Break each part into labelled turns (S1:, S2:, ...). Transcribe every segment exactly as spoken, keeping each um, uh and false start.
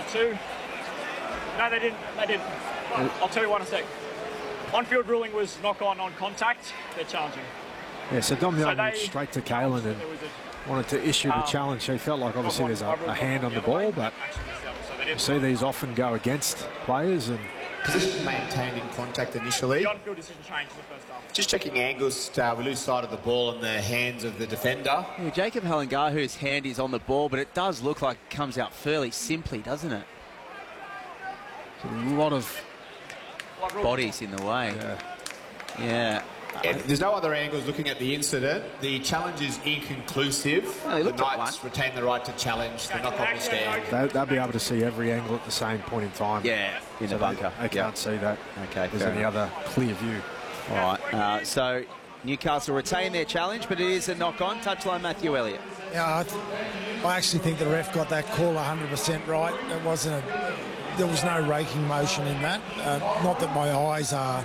S1: two. No, they didn't. They didn't. I'll tell you what in a sec. On-field ruling was knock-on on contact. They're challenging.
S2: Yeah, so Dom Young
S1: so
S2: went straight to Kalen and wanted to issue the
S1: um,
S2: challenge. So he felt like obviously there's a, a hand on the ball, but you see these often go against players. And
S3: position maintained in contact initially.
S1: The on-field decision changed in the first half.
S3: Just checking angles, uh, we lose sight of the ball in the hands of the defender.
S4: Yeah, Jacob Halengahu's hand is on the ball, but it does look like it comes out fairly simply, doesn't it?
S2: a lot of
S4: bodies in the way.
S2: Yeah.
S4: Yeah.
S3: Yeah, there's no other angles looking at the incident. The challenge is inconclusive.
S4: Oh, they
S3: the
S4: looked at
S3: Knights retain the right to challenge. The knock-on will stand.
S2: They, they'll be able to see every angle at the same point in time.
S4: Yeah, in
S2: so
S4: the bunker.
S2: They, they can't
S4: Yep.
S2: see that.
S4: Okay,
S2: There's
S4: fair
S2: any
S4: enough.
S2: other clear view.
S4: All right. Uh, so Newcastle retain their challenge, but it is a knock-on. Touchline, Matthew Elliott.
S5: Yeah, I, th I actually think the ref got that call one hundred percent right. It wasn't a, there was no raking motion in that. Uh, not that my eyes are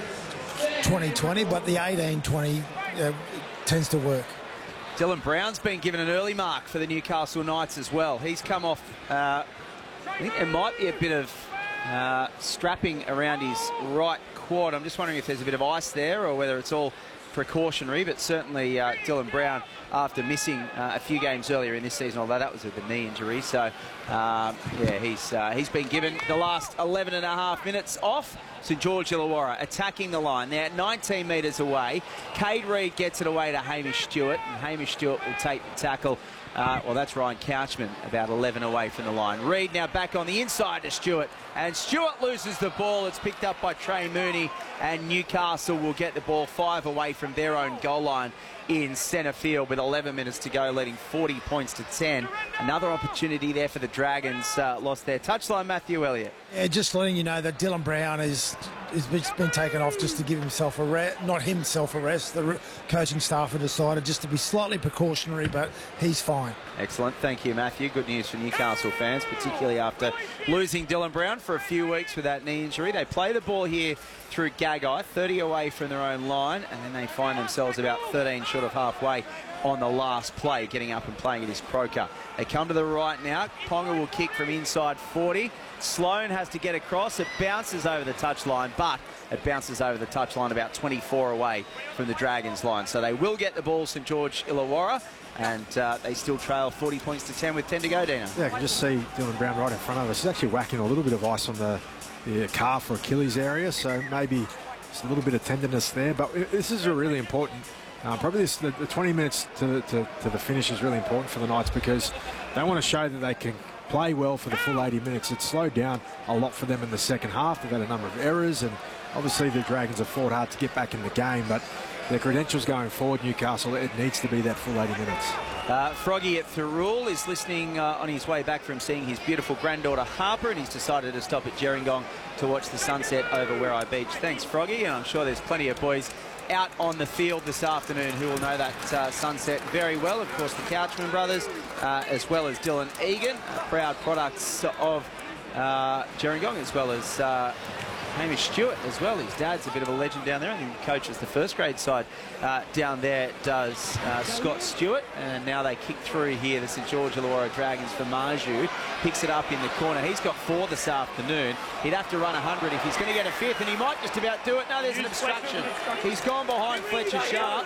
S5: twenty twenty, but the eighteen twenty uh, tends to work.
S4: Dylan Brown's been given an early mark for the Newcastle Knights as well. He's come off, uh, I think there might be a bit of uh, strapping around his right quad. I'm just wondering if there's a bit of ice there or whether it's all precautionary, but certainly uh, Dylan Brown, after missing uh, a few games earlier in this season, although that was with a knee injury, so um, yeah, he's uh, he's been given the last eleven and a half minutes off. St George Illawarra attacking the line. They're nineteen metres away. Cade Reed gets it away to Hamish Stewart, and Hamish Stewart will take the tackle. Uh, well, that's Ryan Couchman, about eleven away from the line. Reed now back on the inside to Stewart, and Stewart loses the ball. It's picked up by Trey Mooney, and Newcastle will get the ball five away from their own goal line in centre field with eleven minutes to go, leading forty points to ten. Another opportunity there for the Dragons. Uh, lost their touchline, Matthew Elliott.
S5: Yeah, just letting you know that Dylan Brown is has been taken off just to give himself a rest, not himself a rest. The coaching staff have decided just to be slightly precautionary, but he's fine.
S4: Excellent. Thank you, Matthew. Good news for Newcastle fans, particularly after losing Dylan Brown for a few weeks with that knee injury. They play the ball here through Gagai, thirty away from their own line, and then they find themselves about thirteen short of halfway on the last play, getting up and playing it is Croker. They come to the right now. Ponga will kick from inside forty. Sloan has to get across. It bounces over the touchline, but it bounces over the touchline about twenty-four away from the Dragons line. So they will get the ball, St George Illawarra, and uh, they still trail forty points to ten with ten to go, Dino.
S2: Yeah, I can just see Dylan Brown right in front of us. He's actually whacking a little bit of ice on the, the calf or Achilles area, so maybe just a little bit of tenderness there. But this is a really important, uh, probably this, the, the twenty minutes to, to, to the finish is really important for the Knights, because they want to show that they can play well for the full eighty minutes. It's slowed down a lot for them in the second half. They've had a number of errors, and obviously the Dragons have fought hard to get back in the game, but their credentials going forward, Newcastle, it needs to be that full eighty minutes.
S4: Uh, Froggy at Thirroul is listening uh, on his way back from seeing his beautiful granddaughter Harper, and he's decided to stop at Gerringong to watch the sunset over Werri Beach. Thanks, Froggy, and I'm sure there's plenty of boys out on the field this afternoon who will know that uh, sunset very well. Of course, the Couchman brothers, uh, as well as Dylan Egan, uh, proud products of uh, Gerringong, as well as uh, Hamish Stewart as well. His dad's a bit of a legend down there. I think he coaches the first grade side uh, down there, does uh, Scott Stewart. And now they kick through here, the St George Illawarra Dragons for Marju. Picks it up in the corner. He's got four this afternoon. He'd have to run one hundred if he's going to get a fifth, and he might just about do it. No, there's an obstruction. He's gone behind Fletcher Sharp.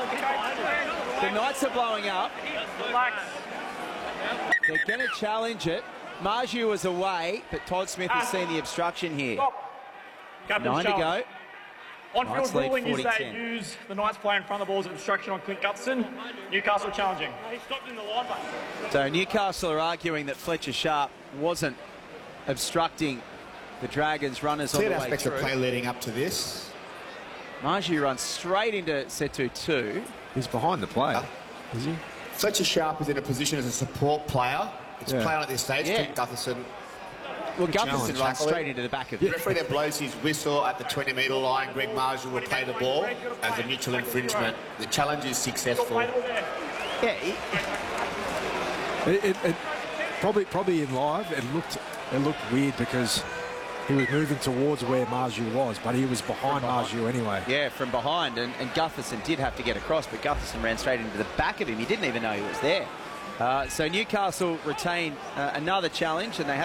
S4: The Knights are blowing up. They're going to challenge it. Marju was away, but Todd Smith has seen the obstruction here.
S1: Captain
S4: Nine to
S1: challenge.
S4: go.
S1: On-field
S4: Knights lead
S1: ruling is
S4: forty
S1: they
S4: ten.
S1: use the Knights play in front of the balls of obstruction on Clint Gutson. Newcastle challenging. He stopped in the line, mate.
S4: So Newcastle are arguing that Fletcher Sharp wasn't obstructing the Dragons' runners on the
S3: Clear
S4: way
S3: aspects
S4: through.
S3: of play leading up to this.
S4: Marju runs straight into Setu two.
S2: He's behind the play, is he?
S3: Fletcher Sharp is in a position as a support player. It's
S2: Yeah.
S3: playing at this stage.
S4: Yeah.
S3: Clint Gutherson.
S4: Well, Gutherson
S3: challenge.
S4: runs straight into the back of
S3: The
S4: it.
S3: referee then blows his whistle at the twenty metre line. Greg Marshall will play the ball as a mutual infringement. The challenge is successful.
S4: Yeah, he,
S2: It, it, it probably, probably in live, it looked, it looked weird because he was moving towards where Marju was, but he was behind Marju anyway.
S4: yeah, from behind, and, and Gutherson did have to get across, but Gutherson ran straight into the back of him. He didn't even know he was there. Uh, so Newcastle retain uh, another challenge, and they have